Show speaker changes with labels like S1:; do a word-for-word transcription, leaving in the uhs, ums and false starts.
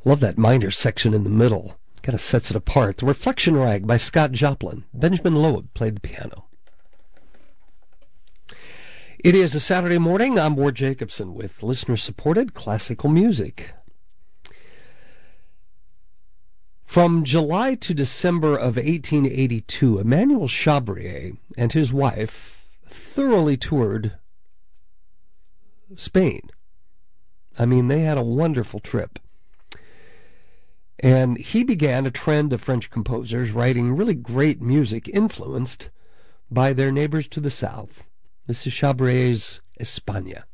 S1: Love that minor section in the middle. Kind of sets it apart. The Reflection Rag by Scott Joplin. Benjamin Loeb played the piano. It is a Saturday morning. I'm Ward Jacobson with listener-supported classical music. From July to December of eighteen eighty-two, Emmanuel Chabrier and his wife thoroughly toured Spain. I mean, they had a wonderful trip. And he began a trend of French composers writing really great music influenced by their neighbors to the south. This is Chabrier's España.